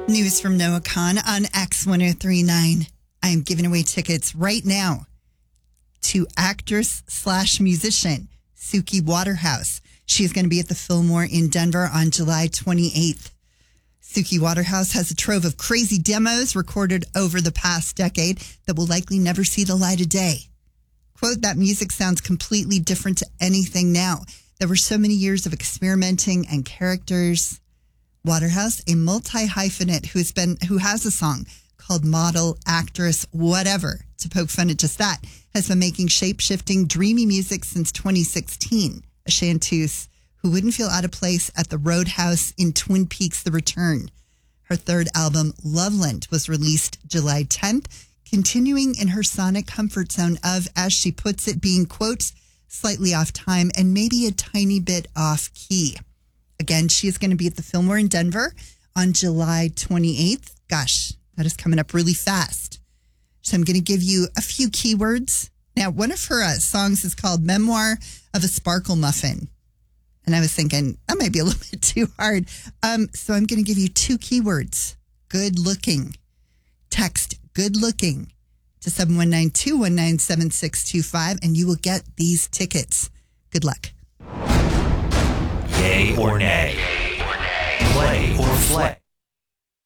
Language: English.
News from Noah Khan on X1039. I am giving away tickets right now to actress/musician Suki Waterhouse. She is going to be at the Fillmore in Denver on July 28th. Suki Waterhouse has a trove of crazy demos recorded over the past decade that will likely never see the light of day. Quote, that music sounds completely different to anything now. There were so many years of experimenting and characters. Waterhouse, a multi-hyphenate who has a song called Model, Actress, Whatever, to poke fun at just that, has been making shape-shifting, dreamy music since 2016. A chanteuse who wouldn't feel out of place at the Roadhouse in Twin Peaks: The Return. Her third album, Loveland, was released July 10th, continuing in her sonic comfort zone of, as she puts it, being, quote, slightly off time and maybe a tiny bit off key. Again, she is going to be at the Fillmore in Denver on July 28th. Gosh, that is coming up really fast. So I'm going to give you a few keywords. Now, one of her songs is called Memoir of a Sparkle Muffin. And I was thinking, that might be a little bit too hard. So I'm going to give you two keywords. Good looking. Text good looking to 719-219-7625 and you will get these tickets. Good luck. Yay or nay? Play or flay?